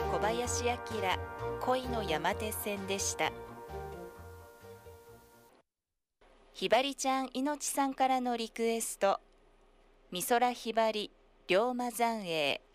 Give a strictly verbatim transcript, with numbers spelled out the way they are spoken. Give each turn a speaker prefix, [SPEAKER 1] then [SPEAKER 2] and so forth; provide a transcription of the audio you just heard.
[SPEAKER 1] 小林明恋の山手線でした。ひばりちゃんいのちさんからのリクエスト、美空ひばり龍馬残影。